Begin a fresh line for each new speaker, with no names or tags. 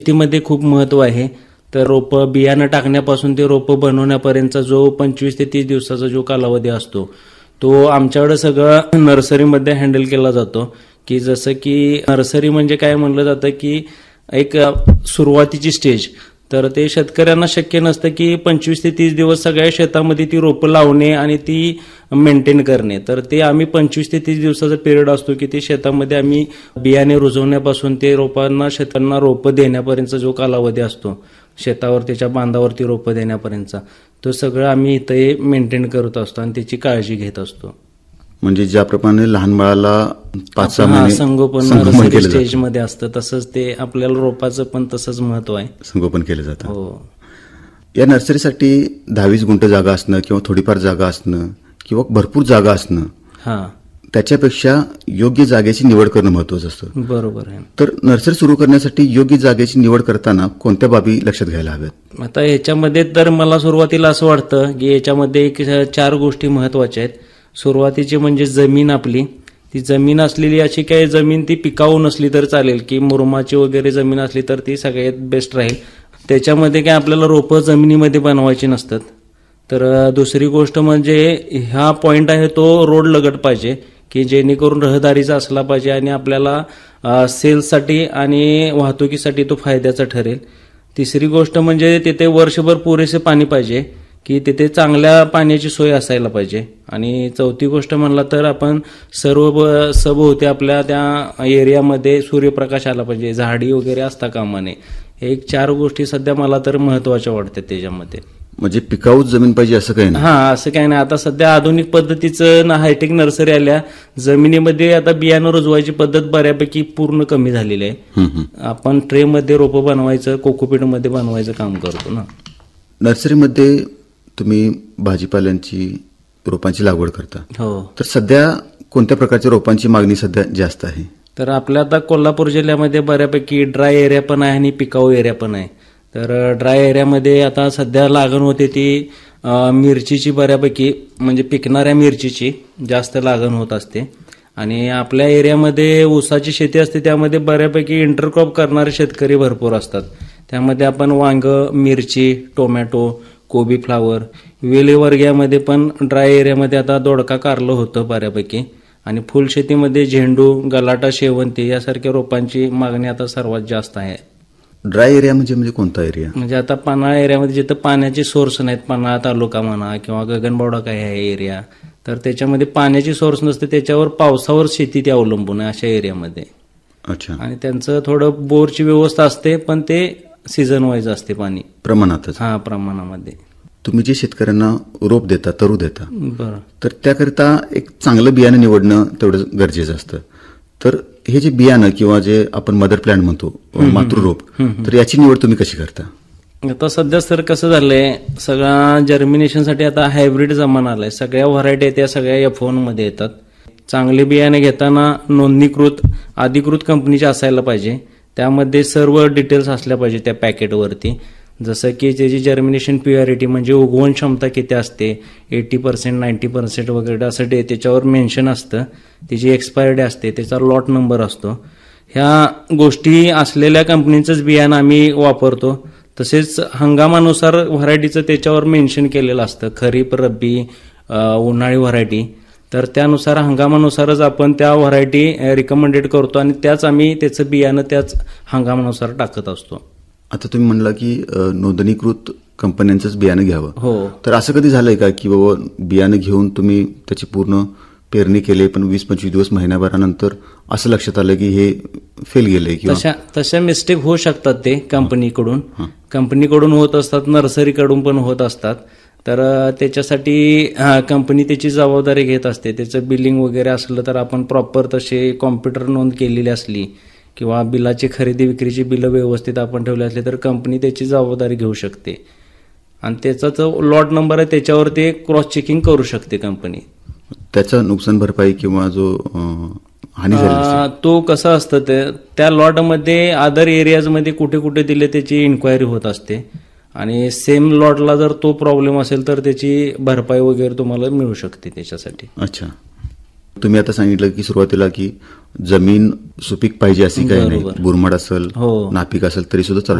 शेतीमध्ये खूप महत्व आहे. तर रोपं बियाणं टाकण्यापासून ते रोपं बनवण्यापर्यंतचा जो 25 ते 30 दिवसाचा जो कालावधी असतो तो आमच्याकडे सगळं नर्सरीमध्ये हँडल केला जातो. की जसं की नर्सरी म्हणजे काय म्हणलं जातं की एक सुरुवातीची स्टेज. तर ते शेतकऱ्यांना शक्य नसतं की 25 ते 30 दिवस सगळ्या शेतामध्ये ती रोपं लावणे आणि ती मेंटेन करणे. तर ते आम्ही 25 ते 30 दिवसाचा पिरियड असतो की ते शेतामध्ये आम्ही बियाणे रुजवण्यापासून ते रोपांना शेतांना रोपं देण्यापर्यंतचा जो कालावधी असतो, शेतावर त्याच्या बांधावरती रोपं देण्यापर्यंतचा, तो सगळं आम्ही इथे मेंटेन करत असतो आणि त्याची काळजी घेत असतो.
म्हणजे ज्याप्रमाणे लहान बाळाला 5-6 महिने
संगोपन स्टेजमध्ये असतं तसंच ते आपल्याला रोपाचं पण तसंच महत्व आहे,
संगोपन केलं जातं.
हो.
या नर्सरीसाठी 10-20 गुंठ जागा असणं किंवा थोडीफार जागा असणं किंवा भरपूर जागा असणं, त्याच्यापेक्षा योग्य जागेची निवड करणं महत्वाचं असतं.
बरोबर आहे.
तर नर्सरी सुरू करण्यासाठी योग्य जागेची निवड करताना कोणत्या बाबी लक्षात घ्यायला हव्यात?
आता याच्यामध्ये तर मला सुरुवातीला असं वाटतं की याच्यामध्ये 4 गोष्टी महत्वाच्या आहेत. सुरुवातीची म्हणजे जमीन आपली. ती जमीन असलेली अशी काही जमीन ती पिकाऊ नसली तर चालेल, की मुरुमाची वगैरे जमीन असली तर ती सगळ्यात बेस्ट राहील. त्याच्यामध्ये काय आपल्याला रोपं जमिनीमध्ये बनवायची नसतात. तर दुसरी गोष्ट म्हणजे हा पॉइंट आहे तो रोड लगत पाहिजे, की जेणेकरून रहदारीचा असला पाहिजे आणि आपल्याला सेल्ससाठी आणि वाहतुकीसाठी तो फायद्याचा ठरेल. तिसरी गोष्ट म्हणजे तिथे वर्षभर पुरेसे पाणी पाहिजे, की तिथे चांगल्या पाण्याची सोय असायला पाहिजे. आणि चौथी गोष्ट म्हणला तर आपण सभोवती आपल्या त्या एरियामध्ये सूर्यप्रकाश आला पाहिजे, झाडी वगैरे असता कामा नये. हे 4 गोष्टी सध्या मला तर महत्वाच्या वाटतात त्याच्यामध्ये.
म्हणजे पिकाऊ जमीन पाहिजे असं काही नाही?
असं काही नाही. आता सध्या आधुनिक पद्धतीचं हायटेक नर्सरी आल्या, जमिनीमध्ये आता बियाणं रुजवायची पद्धत बऱ्यापैकी पूर्ण कमी झालेली आहे. आपण ट्रेमध्ये रोपं बनवायचं, कोकोपीटमध्ये बनवायचं काम करतो ना.
नर्सरीमध्ये तुम्ही भाजीपाल्यांची रोपांची लागवड करता.
हो.
तर सध्या कोणत्या प्रकारच्या रोपांची मागणी सध्या जास्त आहे?
तर आपल्या आता कोल्हापूर जिल्ह्यामध्ये बऱ्यापैकी ड्राय एरिया पण आहे आणि पिकाऊ एरिया पण आहे. तर ड्राय एरियामध्ये आता सध्या लागण होते ती मिरचीची, बऱ्यापैकी म्हणजे पिकणाऱ्या मिरचीची जास्त लागण होत असते. आणि आपल्या एरियामध्ये ऊसाची शेती असते, त्यामध्ये बऱ्यापैकी इंटरक्रॉप करणारे शेतकरी भरपूर असतात. त्यामध्ये आपण वांग, मिरची, टोमॅटो, कोबी फ्लावर, वेलीवर्गीयामध्ये पण ड्राय एरियामध्ये आता दोडका कारलं होतं बऱ्यापैकी. आणि फुलशेतीमध्ये झेंडू, गलाटा, शेवंती यासारख्या रोपांची मागणी आता सर्वात जास्त आहे.
ड्राय एरिया म्हणजे कोणता एरिया?
म्हणजे आता पन्हाळा एरियामध्ये जिथं पाण्याचे सोर्स नाहीत, पन्हाळा तालुका म्हणा किंवा गगनबावडा काय आहे एरिया, तर त्याच्यामध्ये पाण्याची सोर्स नसते, त्याच्यावर पावसावर शेती ती अवलंबून आहे अशा एरियामध्ये.
अच्छा.
आणि त्यांचं थोडं बोरची व्यवस्था असते, पण ते सीझन वाईज असते पाणी
प्रमाणातच.
प्रमाणामध्ये.
तुम्ही जे शेतकऱ्यांना रोप देता, तरू देता,
बरं,
तर त्याकरिता एक चांगलं बियाणं निवडणं तेवढं गरजेचं असतं. तर हे जे बियाणं किंवा जे आपण मदर प्लॅन्ट म्हणतो, मातृरोप, तर याची निवड तुम्ही कशी करता?
आता सध्या सर कसं झालंय, सगळा जर्मिनेशनसाठी आता हायब्रिड जमाना आलाय. सगळ्या व्हरायटी त्या सगळ्या F1 मध्ये येतात. चांगले बियाणे घेताना नोंदणीकृत अधिकृत कंपनीचे असायला पाहिजे. त्यामध्ये सर्व डिटेल्स असल्या पाहिजे त्या पॅकेटवरती. जसं की त्याची जर्मिनेशन प्युरिटी म्हणजे उगवण क्षमता किती असते, 80%, 90% वगैरे असं त्याच्यावर मेन्शन असतं. त्याची एक्सपायरी डे असते, त्याचा लॉट नंबर असतो. ह्या गोष्टी असलेल्या कंपनीचंच बियाणं आम्ही वापरतो. तसेच हंगामानुसार व्हरायटीचं त्याच्यावर मेन्शन केलेलं असतं, खरीप, रब्बी, उन्हाळी व्हरायटी. तर त्यानुसार हंगामानुसारच आपण त्या व्हरायटी रिकमेंडेड करतो आणि त्याच आम्ही त्याचं बियाणं त्याच हंगामानुसार टाकत असतो.
आता तुम्ही म्हणला की नोंदणीकृत कंपन्यांचंच बियाणं घ्यावं.
हो.
तर असं कधी झालंय का की बाबा बियाणं घेऊन तुम्ही त्याची पूर्ण पेरणी केली, पण 20-25 दिवस, महिन्याभरानंतर असं लक्षात आलं की हे फेल गेले?
तशा मिस्टेक होऊ शकतात. ते कंपनीकडून होत असतात, नर्सरीकडून पण होत असतात. तर त्याच्यासाठी कंपनी त्याची जबाबदारी घेत असते. त्याचं बिलिंग वगैरे असलं तर आपण प्रॉपर तसे कॉम्प्युटर नोंद केलेली असली किंवा बिलाची खरेदी विक्रीची बिलं व्यवस्थित आपण ठेवली असली तर कंपनी त्याची जबाबदारी घेऊ शकते. आणि त्याचा जो लॉट नंबर आहे त्याच्यावर ते क्रॉस चेकिंग करू शकते कंपनी.
त्याचं नुकसान भरपाई किंवा जो हानी झाली
तो कसं असतं, त्या लॉटमध्ये अदर एरियाजमध्ये कुठे कुठे दिले त्याची इन्क्वायरी होत असते. आणि सेम लॉटला जर तो प्रॉब्लेम असेल तर त्याची भरपाई वगैरे तुम्हाला मिळू शकते त्याच्यासाठी.
अच्छा. तुम्ही आता सांगितलं की सुरुवातीला की जमीन सुपीक पाहिजे अशी काही नाही,
बरोबर.
बुरमाड असेल
हो.
नापीक असेल तरी सुद्धा चालू